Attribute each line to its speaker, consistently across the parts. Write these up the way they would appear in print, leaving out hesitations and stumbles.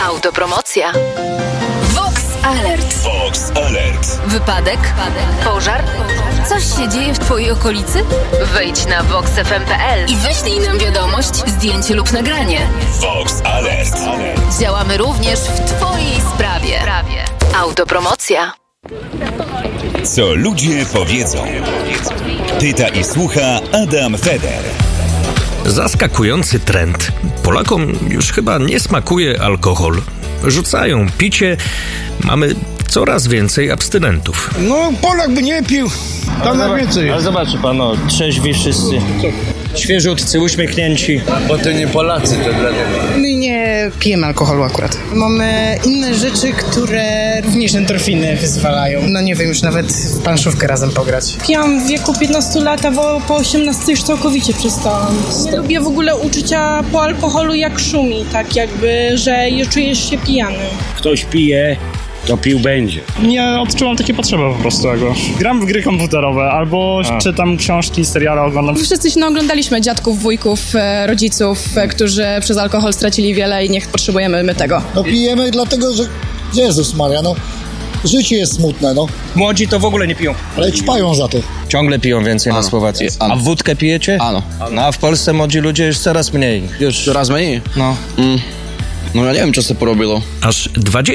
Speaker 1: Autopromocja. Vox Alert.
Speaker 2: Vox Alert.
Speaker 1: Wypadek? Pożar? Coś się dzieje w twojej okolicy? Wejdź na voxfm.pl i wyślij nam wiadomość, zdjęcie lub nagranie.
Speaker 2: Vox Alert.
Speaker 1: Działamy również w twojej sprawie. Autopromocja.
Speaker 2: Co ludzie powiedzą. Pyta i słucha Adam Feder.
Speaker 3: Zaskakujący trend. Polakom już chyba nie smakuje alkohol. Rzucają picie. Mamy coraz więcej abstynentów.
Speaker 4: No, Polak by nie pił. Tam na więcej.
Speaker 5: Ale zobaczy pan, trzeźwi wszyscy. Świeżutcy, uśmiechnięci.
Speaker 6: Bo to nie Polacy, to dlatego.
Speaker 7: My nie pijemy alkoholu akurat. Mamy inne rzeczy, które również endorfiny wyzwalają. No nie wiem, już nawet w planszówkę razem pograć.
Speaker 8: Pijam w wieku 15 lat, a po 18 już całkowicie przestałam. Nie lubię w ogóle uczucia po alkoholu, jak szumi, tak jakby, że czujesz się pijany.
Speaker 5: Ktoś pije, to pił będzie.
Speaker 9: Nie odczuwam takiej potrzeby po prostu tego. Gram w gry komputerowe albo czytam książki, seriale oglądam.
Speaker 10: Wszyscy się naoglądaliśmy dziadków, wujków, rodziców, którzy przez alkohol stracili wiele i niech potrzebujemy my tego.
Speaker 11: No pijemy dlatego, że Jezus Maria, życie jest smutne,
Speaker 5: Młodzi to w ogóle nie piją.
Speaker 11: Ale ćpają za to.
Speaker 5: Ciągle piją więcej na Słowacji. A wódkę pijecie?
Speaker 6: Ano.
Speaker 5: No a w Polsce młodzi ludzie już coraz mniej.
Speaker 6: Coraz mniej?
Speaker 5: No.
Speaker 6: No ja nie wiem, co się porobiło.
Speaker 3: Aż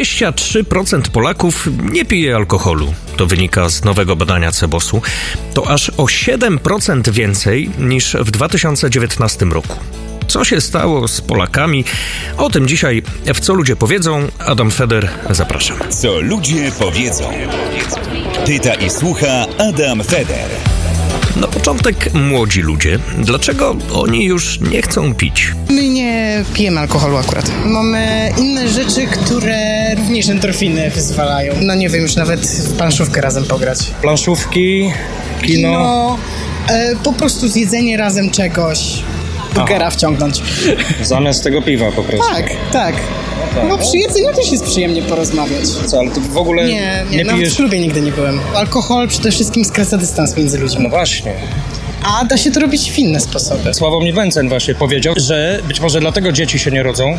Speaker 3: 23% Polaków nie pije alkoholu. To wynika z nowego badania CBOS-u. To aż o 7% więcej niż w 2019 roku. Co się stało z Polakami? O tym dzisiaj w Co ludzie powiedzą. Adam Feder, zapraszam.
Speaker 2: Co ludzie powiedzą. Pyta i słucha Adam Feder.
Speaker 3: Na początek młodzi ludzie. Dlaczego oni już nie chcą pić?
Speaker 7: My nie pijemy alkoholu akurat. Mamy inne rzeczy, które również endorfiny wyzwalają. No nie wiem, już nawet w planszówkę razem pograć.
Speaker 5: Planszówki, kino.
Speaker 7: Po prostu zjedzenie razem czegoś. Burgera wciągnąć.
Speaker 5: Zamiast tego piwa po prostu.
Speaker 7: Tak. No przy jedzeniu też jest przyjemnie porozmawiać.
Speaker 5: Co, ale ty w ogóle
Speaker 7: Nie
Speaker 5: pijesz?
Speaker 7: w ślubie nigdy nie byłem. Alkohol przede wszystkim skraca dystans między ludźmi.
Speaker 5: No właśnie.
Speaker 7: A da się to robić w inne sposoby.
Speaker 5: Sławomir Mencen właśnie powiedział, że być może dlatego dzieci się nie rodzą,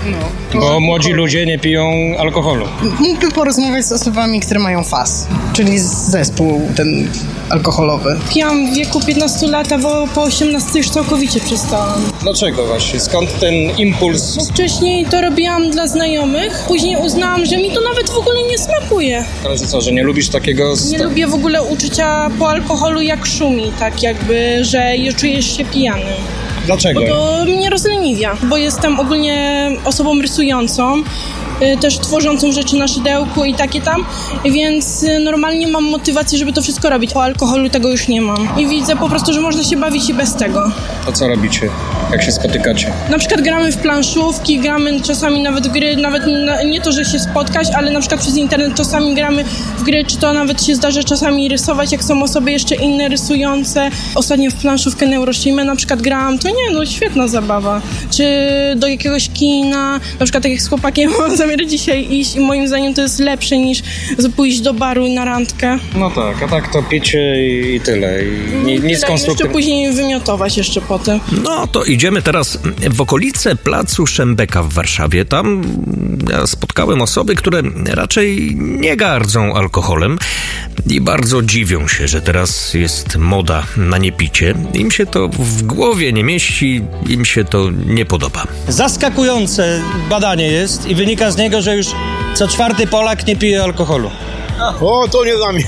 Speaker 5: bo młodzi ludzie nie piją alkoholu.
Speaker 7: Mógłby porozmawiać z osobami, które mają FAS, czyli zespół ten alkoholowy.
Speaker 8: Pijam w wieku 15 lat, a po 18 już całkowicie przestałam.
Speaker 5: Dlaczego właśnie? Skąd ten impuls?
Speaker 8: Bo wcześniej to robiłam dla znajomych, później uznałam, że mi to nawet w ogóle nie smakuje.
Speaker 5: Ale że co, że nie lubisz takiego...
Speaker 8: Nie lubię w ogóle uczucia po alkoholu, jak szumi, tak jakby, że czujesz się pijany.
Speaker 5: Dlaczego?
Speaker 8: Bo to mnie rozleniwia, bo jestem ogólnie osobą rysującą, też tworzącą rzeczy na szydełku i takie tam, więc normalnie mam motywację, żeby to wszystko robić. Po alkoholu tego już nie mam. I widzę po prostu, że można się bawić i bez tego.
Speaker 5: To co robicie, jak się spotykacie?
Speaker 8: Na przykład gramy w planszówki, gramy czasami nawet w gry, nawet nie to, że się spotkać, ale na przykład przez internet czasami gramy w gry, czy to nawet się zdarza czasami rysować, jak są osoby jeszcze inne rysujące. Ostatnio w planszówkę Neuroshima na przykład grałam, to świetna zabawa. Czy do jakiegoś kina, na przykład tak jak z chłopakiem zamierzam dzisiaj iść i moim zdaniem to jest lepsze niż pójść do baru na randkę.
Speaker 5: No tak, a tak to picie i tyle. I nic konstruktywnego.
Speaker 8: Jeszcze później wymiotować jeszcze potem.
Speaker 3: No to idziemy teraz w okolice placu Szembeka w Warszawie. Tam ja spotkałem osoby, które raczej nie gardzą alkoholem i bardzo dziwią się, że teraz jest moda na niepicie. Im się to w głowie nie mieści, im się to nie podoba.
Speaker 5: Zaskakujące badanie jest i wynika z niego, że już co 4 Polak nie pije alkoholu.
Speaker 4: O, to nie dla mnie.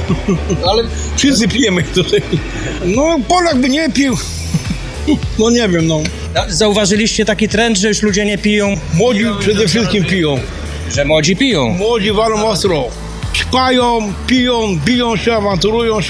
Speaker 4: Ale wszyscy pijemy tutaj. No, Polak by nie pił. No nie wiem,
Speaker 5: Zauważyliście taki trend, że już ludzie nie piją?
Speaker 4: Młodzi przede wszystkim piją.
Speaker 5: Że młodzi piją?
Speaker 4: Młodzi walą ostro. Ćpają, piją, biją się, awanturują się.